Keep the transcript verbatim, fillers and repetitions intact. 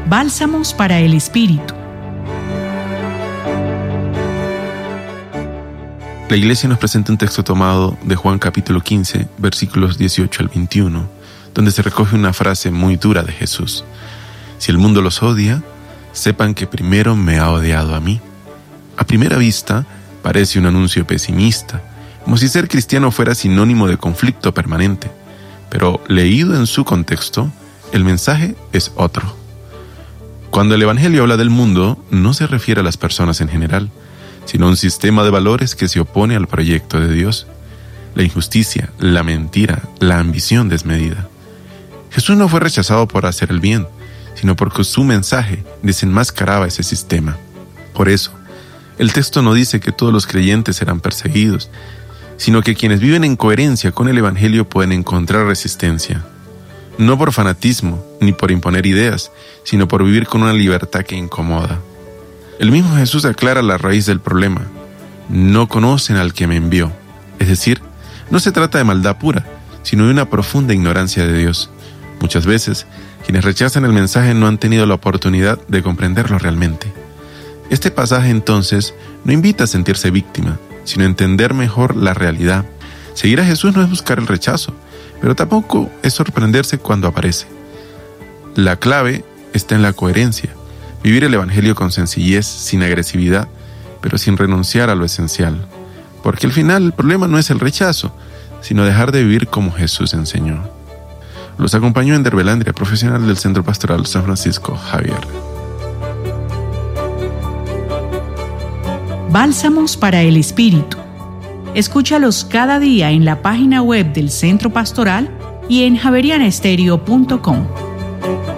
Bálsamos para el Espíritu. La Iglesia nos presenta un texto tomado de Juan capítulo quince, versículos dieciocho al veintiuno, donde se recoge una frase muy dura de Jesús. Si el mundo los odia, sepan que primero me ha odiado a mí. A primera vista, parece un anuncio pesimista, como si ser cristiano fuera sinónimo de conflicto permanente, pero leído en su contexto, el mensaje es otro. Cuando el Evangelio habla del mundo, no se refiere a las personas en general, sino a un sistema de valores que se opone al proyecto de Dios. La injusticia, la mentira, la ambición desmedida. Jesús no fue rechazado por hacer el bien, sino porque su mensaje desenmascaraba ese sistema. Por eso, el texto no dice que todos los creyentes serán perseguidos, sino que quienes viven en coherencia con el Evangelio pueden encontrar resistencia. No por fanatismo, ni por imponer ideas, sino por vivir con una libertad que incomoda. El mismo Jesús aclara la raíz del problema. No conocen al que me envió. Es decir, no se trata de maldad pura, sino de una profunda ignorancia de Dios. Muchas veces, quienes rechazan el mensaje no han tenido la oportunidad de comprenderlo realmente. Este pasaje, entonces, no invita a sentirse víctima, sino a entender mejor la realidad. Seguir a Jesús no es buscar el rechazo, pero tampoco es sorprenderse cuando aparece. La clave está en la coherencia. Vivir el Evangelio con sencillez, sin agresividad, pero sin renunciar a lo esencial. Porque al final el problema no es el rechazo, sino dejar de vivir como Jesús enseñó. Los acompañó en Derbelandria, profesional del Centro Pastoral San Francisco Javier. Bálsamos para el Espíritu. Escúchalos cada día en la página web del Centro Pastoral y en javeriana estéreo punto com.